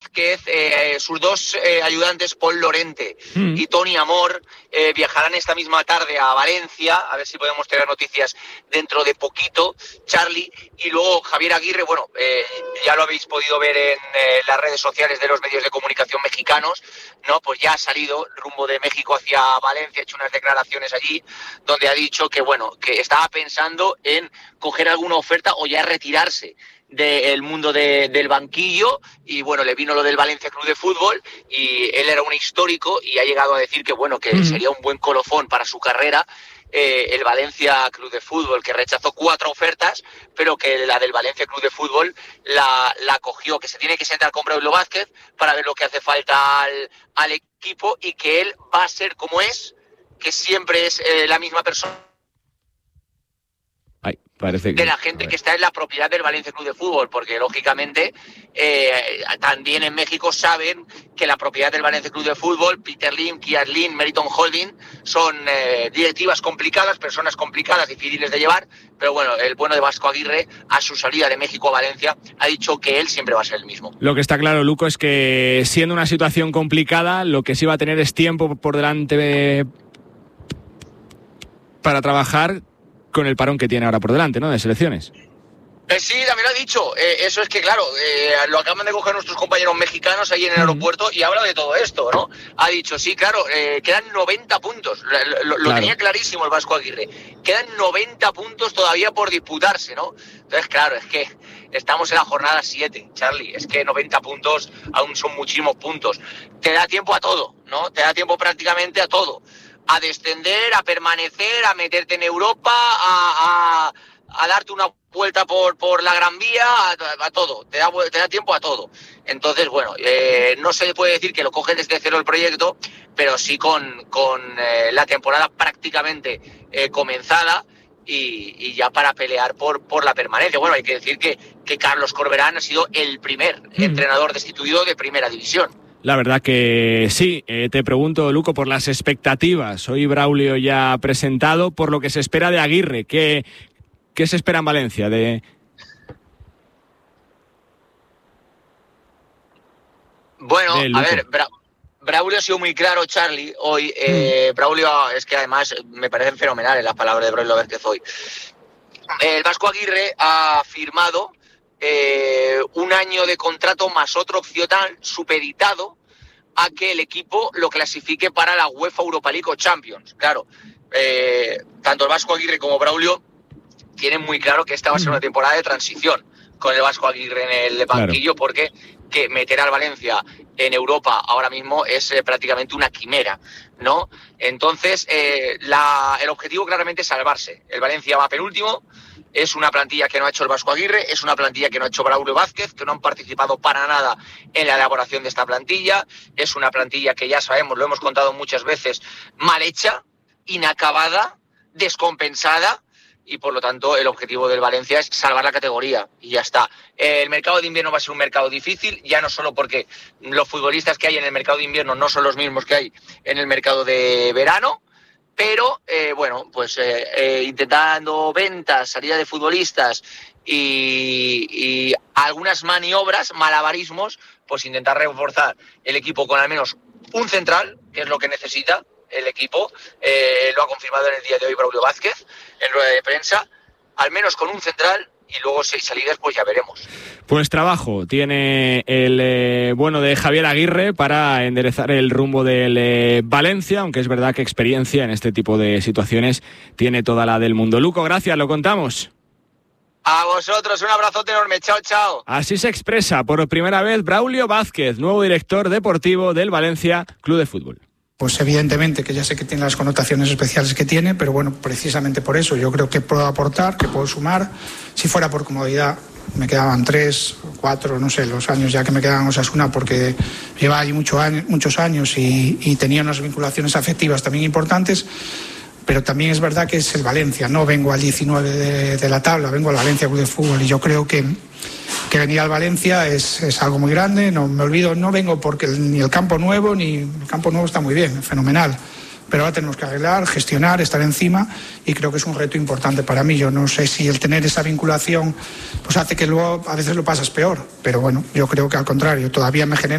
Vázquez, sus dos ayudantes, Paul Lorente y Toni Amor, viajarán esta misma tarde a Valencia, a ver si podemos tener noticias dentro de poquito, Charlie, y luego Javier Aguirre, bueno, ya lo habéis podido ver en las redes sociales de los medios de comunicación mexicanos, ¿no? Pues ya ha salido rumbo de México hacia Valencia, ha hecho unas declaraciones allí, donde ha dicho que, bueno, que estaba pensando en coger alguna oferta o ya retirarse del mundo del banquillo, y bueno, le vino lo del Valencia Club de Fútbol y él era un histórico y ha llegado a decir que bueno, que sería un buen colofón para su carrera el Valencia Club de Fútbol, que rechazó 4 ofertas, pero que la del Valencia Club de Fútbol la cogió, que se tiene que sentar con Braulio Vázquez para ver lo que hace falta al equipo, y que él va a ser como es, que siempre es la misma persona. Parece de la gente que está en la propiedad del Valencia Club de Fútbol, porque lógicamente también en México saben que la propiedad del Valencia Club de Fútbol, Peter Lim, Kiat Lim, Meriton Holding, son directivas complicadas, personas complicadas, difíciles de llevar, pero bueno, el bueno de Vasco Aguirre, a su salida de México a Valencia, ha dicho que él siempre va a ser el mismo. Lo que está claro, Luco, es que siendo una situación complicada, lo que sí va a tener es tiempo por delante para trabajar con el parón que tiene ahora por delante, ¿no?, de selecciones. Sí, también lo ha dicho. Eso es que, claro, lo acaban de coger nuestros compañeros mexicanos ahí en el aeropuerto y habla de todo esto, ¿no? Ha dicho, sí, claro, quedan 90 puntos. Lo tenía clarísimo el Vasco Aguirre. Quedan 90 puntos todavía por disputarse, ¿no? Entonces, claro, es que estamos en la jornada 7, Charlie. Es que 90 puntos aún son muchísimos puntos. Te da tiempo a todo, ¿no? Te da tiempo prácticamente a todo. A descender, a permanecer, a meterte en Europa, a darte una vuelta por la Gran Vía, a todo, te da tiempo a todo. Entonces, bueno, no se puede decir que lo cogen desde cero el proyecto, pero sí con la temporada prácticamente comenzada y ya para pelear por la permanencia. Bueno, hay que decir que Carlos Corberán ha sido el primer entrenador destituido de Primera División. La verdad que sí. Te pregunto, Luco, por las expectativas. Hoy Braulio ya ha presentado, por lo que se espera de Aguirre. ¿Qué se espera en Valencia? Bueno, a ver, Braulio ha sido muy claro, Charlie, hoy. Braulio, es que además me parecen fenomenales las palabras de Braulio Vázquez hoy. El Vasco Aguirre ha firmado 1 año de contrato más otro opcional supeditado a que el equipo lo clasifique para la UEFA Europa League o Champions. Claro, tanto el Vasco Aguirre como Braulio tienen muy claro que esta va a ser una temporada de transición con el Vasco Aguirre en el banquillo, porque que meter al Valencia en Europa ahora mismo es prácticamente una quimera, ¿no? Entonces, el objetivo claramente es salvarse. El Valencia va penúltimo. Es una plantilla que no ha hecho el Vasco Aguirre, es una plantilla que no ha hecho Braulio Vázquez, que no han participado para nada en la elaboración de esta plantilla. Es una plantilla que ya sabemos, lo hemos contado muchas veces, mal hecha, inacabada, descompensada, y por lo tanto el objetivo del Valencia es salvar la categoría y ya está. El mercado de invierno va a ser un mercado difícil, ya no solo porque los futbolistas que hay en el mercado de invierno no son los mismos que hay en el mercado de verano, pero bueno, pues intentando ventas, salida de futbolistas y algunas maniobras, malabarismos, pues intentar reforzar el equipo con al menos un central, que es lo que necesita el equipo. Lo ha confirmado en el día de hoy Braulio Vázquez en rueda de prensa, al menos con un central, y luego 6 salidas, pues ya veremos. Pues trabajo tiene el bueno de Javier Aguirre para enderezar el rumbo del Valencia, aunque es verdad que experiencia en este tipo de situaciones tiene toda la del mundo. Luco, gracias, lo contamos. A vosotros, un abrazote enorme, chao, chao. Así se expresa por primera vez Braulio Vázquez, nuevo director deportivo del Valencia Club de Fútbol. Pues evidentemente que ya sé que tiene las connotaciones especiales que tiene, pero bueno, precisamente por eso yo creo que puedo aportar, que puedo sumar. Si fuera por comodidad, me quedaban 3 o 4, no sé, los años ya que me quedaban en Osasuna, porque llevaba allí muchos años y tenía unas vinculaciones afectivas también importantes, pero también es verdad que es el Valencia, no vengo al 19 de la tabla, vengo al Valencia Club de Fútbol, y yo creo que venir al Valencia es algo muy grande. No me olvido, no vengo porque ni el campo nuevo está muy bien, fenomenal, pero ahora tenemos que arreglar, gestionar, estar encima, y creo que es un reto importante para mí. Yo no sé si el tener esa vinculación pues hace que luego a veces lo pasas peor, pero bueno, yo creo que al contrario, todavía me genera